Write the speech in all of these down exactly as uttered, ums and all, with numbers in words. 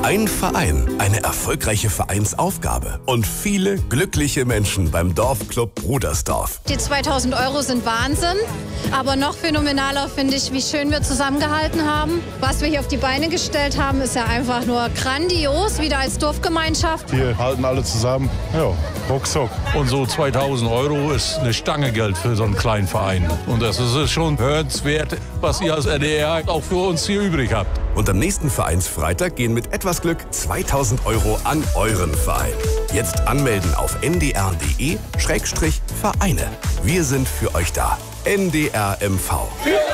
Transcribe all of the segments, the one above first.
Ein Verein, eine erfolgreiche Vereinsaufgabe und viele glückliche Menschen beim Dorfclub Brudersdorf. Die zweitausend Euro sind Wahnsinn, aber noch phänomenaler finde ich, wie schön wir zusammengehalten haben. Was wir hier auf die Beine gestellt haben, ist ja einfach nur grandios, wieder als Dorfgemeinschaft. Wir halten alle zusammen, ja, ruckzuck. Und so zweitausend Euro ist eine Stange Geld für so einen kleinen Verein. Und das ist schon hörenswert, was ihr als N D R auch für uns hier übrig habt. Und am nächsten Vereinsfreitag gehen mit etwas Glück zweitausend Euro an euren Verein. Jetzt anmelden auf n d r punkt d e Schrägstrich Vereine. Wir sind für euch da. N D R M V.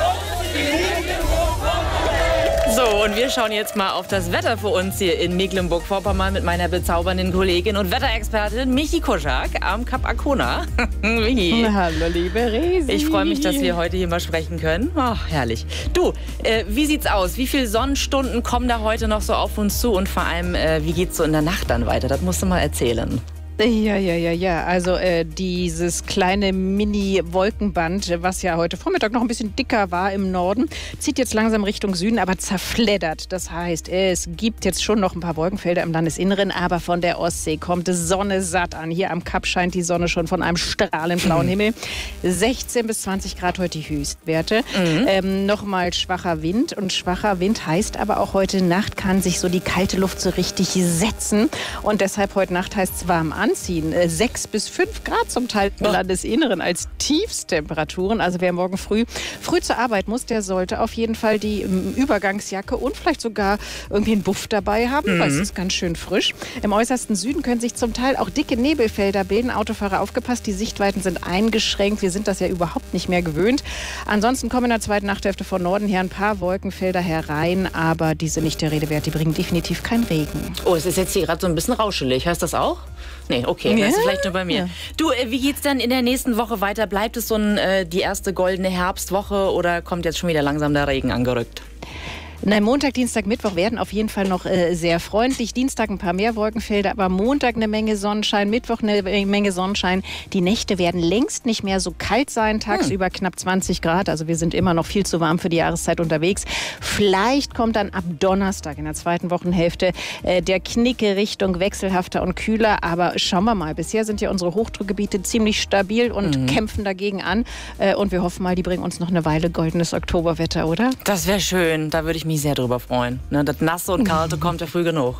So, und wir schauen jetzt mal auf das Wetter für uns hier in Mecklenburg-Vorpommern mit meiner bezaubernden Kollegin und Wetterexpertin Michi Kuschak am Kap Arkona. Michi. Hallo, liebe Resi. Ich freue mich, dass wir heute hier mal sprechen können. Oh, herrlich. Du, äh, wie sieht's aus? Wie viele Sonnenstunden kommen da heute noch so auf uns zu? Und vor allem, äh, wie geht's so in der Nacht dann weiter? Das musst du mal erzählen. Ja, ja, ja, ja. Also äh, dieses kleine Mini-Wolkenband, was ja heute Vormittag noch ein bisschen dicker war im Norden, zieht jetzt langsam Richtung Süden, aber zerfleddert. Das heißt, es gibt jetzt schon noch ein paar Wolkenfelder im Landesinneren, aber von der Ostsee kommt Sonne satt an. Hier am Kap scheint die Sonne schon von einem strahlend blauen Himmel. sechzehn bis zwanzig Grad heute die Höchstwerte. Mhm. Ähm, Nochmal schwacher Wind. Und schwacher Wind heißt aber auch, heute Nacht kann sich so die kalte Luft so richtig setzen. Und deshalb heute Nacht heißt es warm an. Anziehen. sechs bis fünf Grad zum Teil im Landesinneren als Tiefstemperaturen. Also wer morgen früh früh zur Arbeit muss, der sollte auf jeden Fall die Übergangsjacke und vielleicht sogar irgendwie einen Buff dabei haben, mhm. weil es ist ganz schön frisch. Im äußersten Süden können sich zum Teil auch dicke Nebelfelder bilden. Autofahrer aufgepasst, die Sichtweiten sind eingeschränkt. Wir sind das ja überhaupt nicht mehr gewöhnt. Ansonsten kommen in der zweiten Nachthälfte von Norden her ein paar Wolkenfelder herein, aber die sind nicht der Rede wert. Die bringen definitiv keinen Regen. Oh, es ist jetzt hier gerade so ein bisschen rauschelig. Hörst du das auch? Nee, okay, das ist vielleicht nur bei mir. Ja. Du, äh, wie geht's denn in der nächsten Woche weiter? Bleibt es so ein, äh, die erste goldene Herbstwoche oder kommt jetzt schon wieder langsam der Regen angerückt? Nein, Montag, Dienstag, Mittwoch werden auf jeden Fall noch äh, sehr freundlich. Dienstag ein paar mehr Wolkenfelder, aber Montag eine Menge Sonnenschein, Mittwoch eine Menge Sonnenschein. Die Nächte werden längst nicht mehr so kalt sein, tagsüber hm. knapp zwanzig Grad. Also wir sind immer noch viel zu warm für die Jahreszeit unterwegs. Vielleicht kommt dann ab Donnerstag in der zweiten Wochenhälfte äh, der Knicke Richtung wechselhafter und kühler. Aber schauen wir mal, bisher sind ja unsere Hochdruckgebiete ziemlich stabil und mhm. kämpfen dagegen an. Äh, und wir hoffen mal, die bringen uns noch eine Weile goldenes Oktoberwetter, oder? Das wäre schön, da würde ich mich sehr drüber freuen. Ne, das Nasse und Kalte kommt ja früh genug.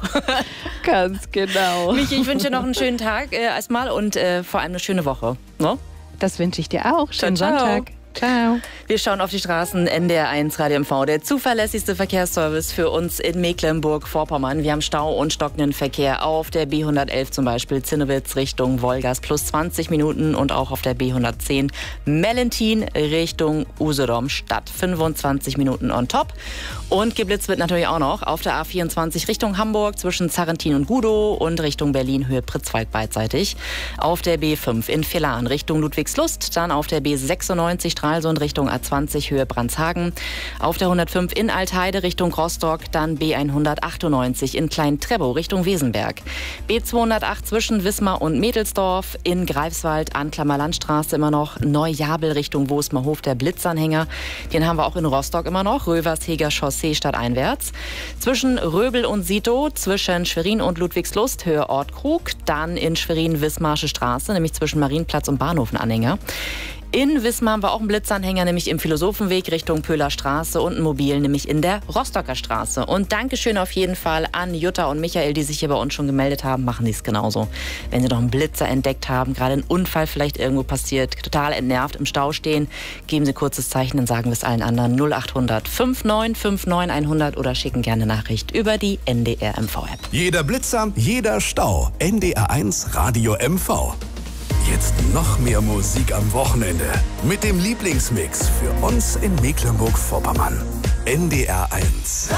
Ganz genau. Michi, ich wünsche dir noch einen schönen Tag äh, erstmal und äh, vor allem eine schöne Woche. No? Das wünsche ich dir auch. Schönen ciao, ciao. Sonntag. Ciao. Wir schauen auf die Straßen. N D R eins Radio M V, der zuverlässigste Verkehrsservice für uns in Mecklenburg-Vorpommern. Wir haben Stau und stockenden Verkehr auf der B hundertelf zum Beispiel Zinnewitz Richtung Wolgast plus zwanzig Minuten und auch auf der B hundertzehn Mellentin Richtung Usedom Stadt fünfundzwanzig Minuten on top. Und geblitzt wird natürlich auch noch auf der A vierundzwanzig Richtung Hamburg zwischen Zarrentin und Gudow und Richtung Berlin Höhe Pritzwalk beidseitig. Auf der B fünf in Villaren Richtung Ludwigslust, dann auf der B sechsundneunzig Stralsund Richtung A zwanzig Höhe Brandshagen. Auf der hundertfünf in Altheide Richtung Rostock, dann B hundertachtundneunzig in Klein-Trebow Richtung Wesenberg. B zweihundertacht zwischen Wismar und Mädelsdorf, in Greifswald Anklammer Landstraße immer noch, Neujabel Richtung Wosmerhof der Blitzanhänger. Den haben wir auch in Rostock immer noch, Röversheger Chaussee stadteinwärts. Zwischen Röbel und Sito, zwischen Schwerin und Ludwigslust Höhe Ortkrug, dann in Schwerin Wismarsche Straße, nämlich zwischen Marienplatz und Bahnhofenanhänger. In Wismar haben wir auch einen Blitzanhänger, nämlich im Philosophenweg Richtung Pöhler Straße und ein Mobil, nämlich in der Rostocker Straße. Und Dankeschön auf jeden Fall an Jutta und Michael, die sich hier bei uns schon gemeldet haben. Machen die es genauso. Wenn sie noch einen Blitzer entdeckt haben, gerade ein Unfall vielleicht irgendwo passiert, total entnervt im Stau stehen, geben Sie kurzes Zeichen, dann sagen wir es allen anderen null achthundert fünfundneunzig neunundfünfzig hundert oder schicken gerne Nachricht über die N D R M V-App. Jeder Blitzer, jeder Stau. N D R eins Radio M V. Jetzt noch mehr Musik am Wochenende mit dem Lieblingsmix für uns in Mecklenburg-Vorpommern. N D R eins.